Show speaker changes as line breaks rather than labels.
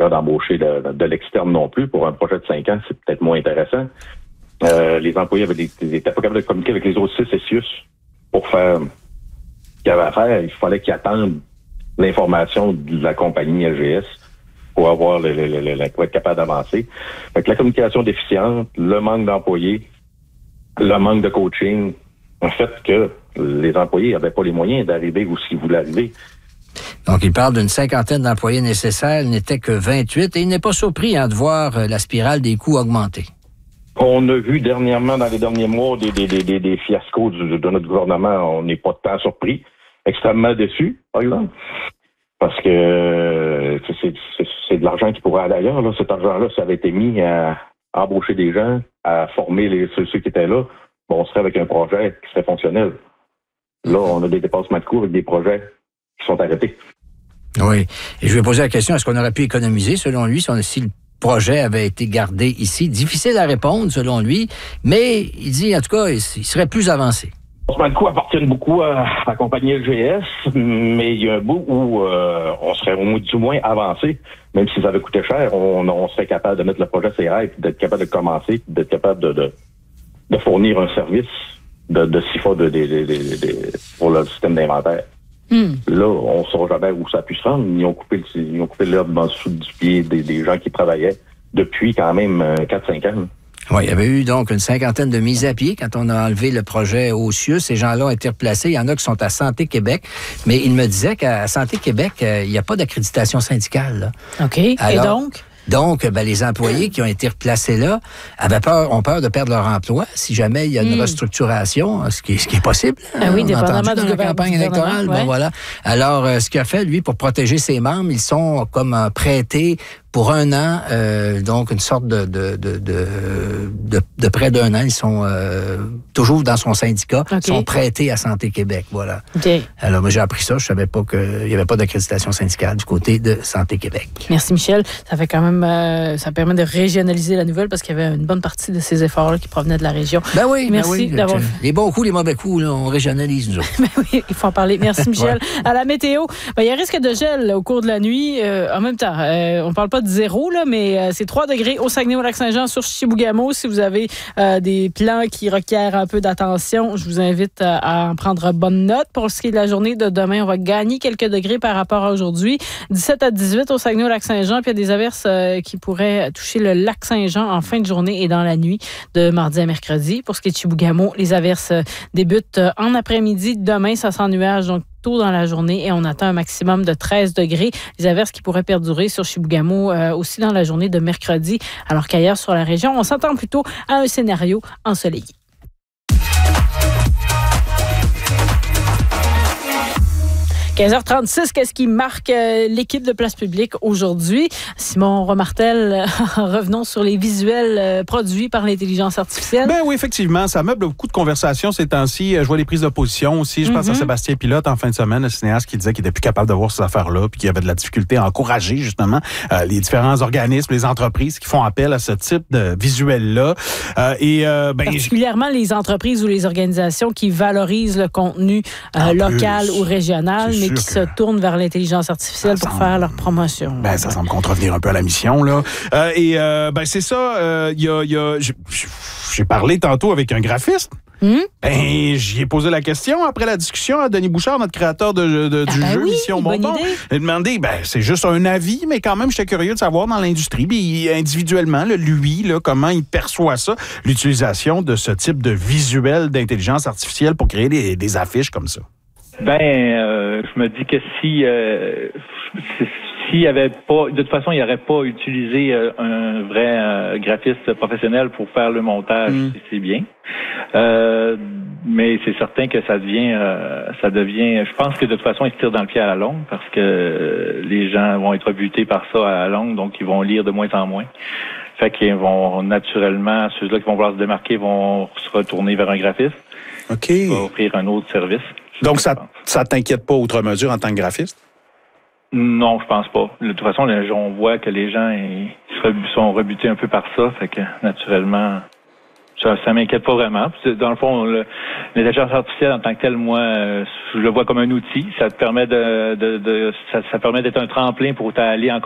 capable d'embaucher de l'externe non plus. Pour un projet de 5 ans, c'est peut-être moins intéressant. Les employés étaient pas capables de communiquer avec les autres 6 SIUS pour faire ce qu'il y avait à faire. Il fallait qu'ils attendent l'information de la compagnie LGS pour pour être capable d'avancer. Fait que la communication déficiente, le manque d'employés, le manque de coaching, en fait que les employés n'avaient pas les moyens d'arriver où ils voulaient arriver.
Donc, il parle d'une 50aine d'employés nécessaires, il n'était que 28, et il n'est pas surpris de voir la spirale des coûts augmenter.
On a vu dernièrement, dans les derniers mois, des fiascos de notre gouvernement. On n'est pas tant surpris, extrêmement déçus, par exemple. Parce que c'est de l'argent qui pourrait aller ailleurs. Là. Cet argent-là, ça avait été mis à embaucher des gens, à former ceux qui étaient là. Bon, on serait avec un projet qui serait fonctionnel. Là, on a des dépassements de coûts avec des projets qui sont arrêtés.
Oui. Et je vais poser la question, est-ce qu'on aurait pu économiser, selon lui, si le projet avait été gardé ici? Difficile à répondre, selon lui, mais il dit, en tout cas, il serait plus avancé.
Les dépassements de coûts appartiennent beaucoup à la compagnie LGS, mais il y a un bout où on serait du moins avancé. Même si ça avait coûté cher, on serait capable de mettre le projet sur les rails, d'être capable de commencer, d'être capable de fournir un service de SIFA pour le système d'inventaire. Là, on ne saura jamais où ça a pu se rendre. Ils ont coupé l'herbe dans le dessous du pied des gens qui travaillaient depuis quand même 4-5 ans.
Oui, il y avait eu donc une 50aine de mises à pied quand on a enlevé le projet au CIUS. Ces gens-là ont été replacés. Il y en a qui sont à Santé Québec. Mais il me disait qu'à Santé Québec, il n'y a pas d'accréditation syndicale. Là.
OK. Alors, et donc?
Donc, les employés qui ont été replacés là ont peur de perdre leur emploi si jamais il y a une restructuration, ce qui est possible.
Oui, dépendamment
dans la campagne électorale.
Ouais.
Bon, voilà. Alors, ce qu'il a fait, lui, pour protéger ses membres, ils sont comme prêtés pour 1 an, donc une sorte de prêt d'1 an. Ils sont toujours dans son syndicat. Okay. Ils sont prêtés à Santé Québec, voilà.
Okay.
Alors, moi, j'ai appris ça. Je savais pas qu'il n'y avait pas d'accréditation syndicale du côté de Santé Québec.
Merci, Michel. Ça fait quand même, ça permet de régionaliser la nouvelle parce qu'il y avait une bonne partie de ces efforts-là qui provenaient de la région.
Ben oui,
merci d'avoir...
Les bons coups, les mauvais coups, là, on régionalise, nous autres.
Ben oui, il faut en parler. Merci, Michel. Ouais. À la météo, il y a risque de gel au cours de la nuit. En même temps, on parle pas de 0, là, mais c'est 3 degrés au Saguenay-au-Lac-Saint-Jean sur Chibougamau. Si vous avez des plans qui requièrent un peu d'attention, je vous invite à en prendre bonne note. Pour ce qui est de la journée de demain, on va gagner quelques degrés par rapport à aujourd'hui. 17 à 18 au Saguenay-au-Lac-Saint-Jean, puis il y a des averses qui pourraient toucher le lac Saint-Jean en fin de journée et dans la nuit de mardi à mercredi. Pour ce qui est de Chibougamau, les averses débutent en après-midi. Demain, ça s'ennuage, donc tôt dans la journée, et on attend un maximum de 13 degrés. Les averses qui pourraient perdurer sur Chibougamau aussi dans la journée de mercredi, alors qu'ailleurs sur la région, on s'attend plutôt à un scénario ensoleillé. « 15h36, qu'est-ce qui marque l'équipe de Place Publique aujourd'hui? Simon Romartel, revenons sur les visuels produits par l'intelligence artificielle.
Ben oui, effectivement, ça meuble beaucoup de conversations ces temps-ci. Je vois les prises de position aussi. Je pense à Sébastien Pilote en fin de semaine, le cinéaste qui disait qu'il n'était plus capable de voir ces affaires-là puis qu'il avait de la difficulté à encourager justement les différents organismes, les entreprises qui font appel à ce type de visuel-là.
Particulièrement les entreprises ou les organisations qui valorisent le contenu local ou régional, mais qui se tournent vers l'intelligence artificielle pour faire leur promotion.
Ben, ça semble contrevenir un peu à la mission, là. C'est ça. J'ai parlé tantôt avec un graphiste. Ben, j'y ai posé la question après la discussion à Denis Bouchard, notre créateur du jeu Mission Bonbon. Il a demandé, c'est juste un avis, mais quand même, j'étais curieux de savoir dans l'industrie, puis individuellement, lui, comment il perçoit ça, l'utilisation de ce type de visuel d'intelligence artificielle pour créer des affiches comme ça.
Je me dis que s'il y avait pas, de toute façon, il n'aurait pas utilisé un vrai graphiste professionnel pour faire le montage, c'est bien. Mais c'est certain que ça devient, je pense que de toute façon, il se tire dans le pied à la longue parce que les gens vont être butés par ça à la longue, donc ils vont lire de moins en moins. Fait qu'ils vont naturellement, ceux-là qui vont vouloir se démarquer vont se retourner vers un graphiste.
OK.
Qui va offrir un autre service.
Donc, ça t'inquiète pas outre mesure en tant que graphiste?
Non, je pense pas. De toute façon, on voit que les gens sont rebutés un peu par ça, fait que naturellement, ça m'inquiète pas vraiment. Dans le fond, l'intelligence artificielle en tant que telle, moi, je le vois comme un outil. Ça te permet ça permet d'être un tremplin pour t'aller encore